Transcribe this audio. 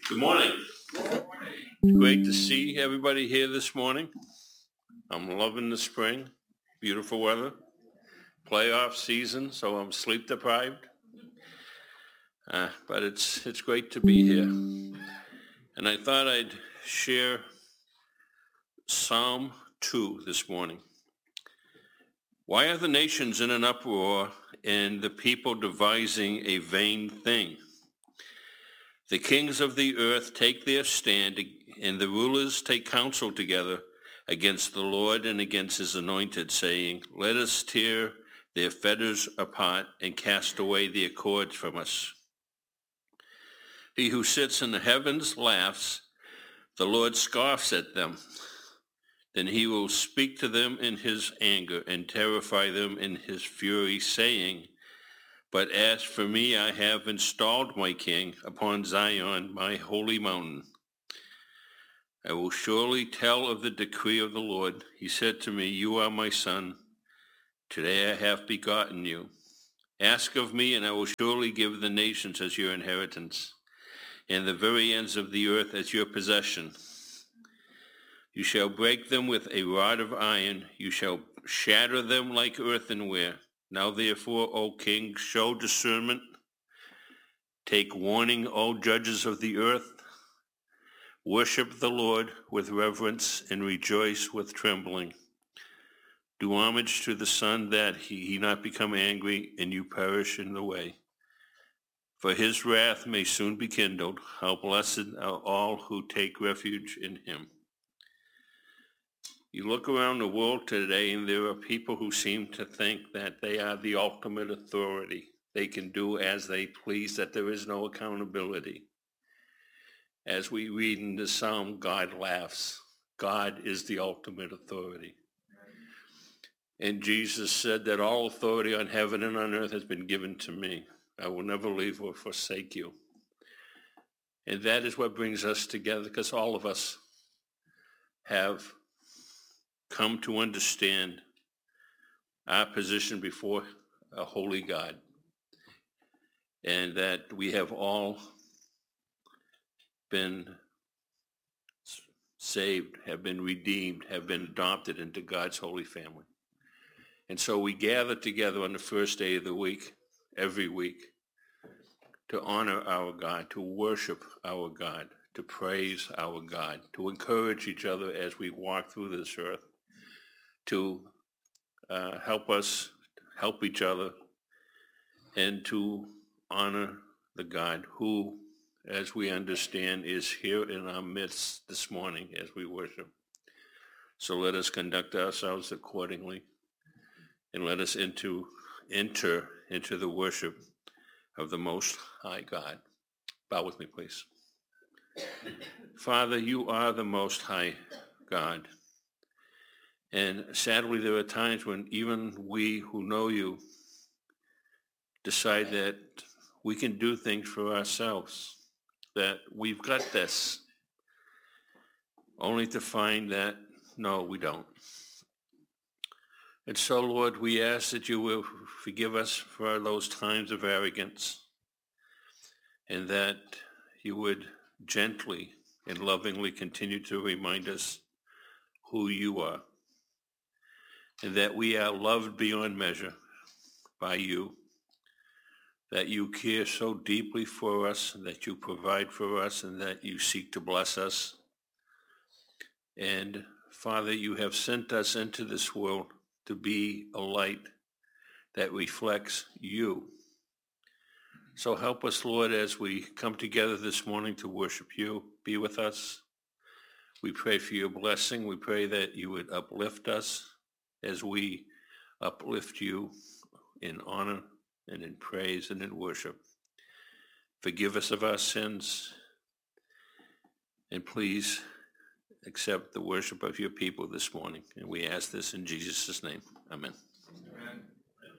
Good morning. It's great to see everybody here this morning. I'm loving the spring, beautiful weather, playoff season, so I'm sleep deprived. But it's great to be here. And I thought I'd share Psalm 2 this morning. Why are the nations in an uproar and the people devising a vain thing? The kings of the earth take their stand, and the rulers take counsel together against the Lord and against his anointed, saying, let us tear their fetters apart and cast away their cords from us. He who sits in the heavens laughs, the Lord scoffs at them. Then he will speak to them in his anger and terrify them in his fury, saying, but as for me, I have installed my king upon Zion, my holy mountain. I will surely tell of the decree of the Lord. He said to me, you are my son. Today I have begotten you. Ask of me, and I will surely give the nations as your inheritance, and the very ends of the earth as your possession. You shall break them with a rod of iron. You shall shatter them like earthenware. Now therefore, O king, show discernment. Take warning, O judges of the earth. Worship the Lord with reverence and rejoice with trembling. Do homage to the Son, that he not become angry and you perish in the way. For his wrath may soon be kindled. How blessed are all who take refuge in him. You look around the world today, and there are people who seem to think that they are the ultimate authority. They can do as they please, that there is no accountability. As we read in the Psalm, God laughs. God is the ultimate authority. And Jesus said that all authority on heaven and on earth has been given to me. I will never leave or forsake you. And that is what brings us together, because all of us have come to understand our position before a holy God, and that we have all been saved, have been redeemed, have been adopted into God's holy family. And so we gather together on the first day of the week, every week, to honor our God, to worship our God, to praise our God, to encourage each other as we walk through this earth, to help us help each other, and to honor the God who, as we understand, is here in our midst this morning as we worship. So let us conduct ourselves accordingly, and let us enter into the worship of the Most High God. Bow with me, please. Father, you are the Most High God. And sadly, there are times when even we who know you decide that we can do things for ourselves, that we've got this, only to find that, no, we don't. And so, Lord, we ask that you will forgive us for those times of arrogance, and that you would gently and lovingly continue to remind us who you are, and that we are loved beyond measure by you, that you care so deeply for us, that you provide for us, and that you seek to bless us. And Father, you have sent us into this world to be a light that reflects you. So help us, Lord, as we come together this morning to worship you. Be with us. We pray for your blessing. We pray that you would uplift us as we uplift you in honor and in praise and in worship. Forgive us of our sins, and please accept the worship of your people this morning. And we ask this in Jesus' name. Amen.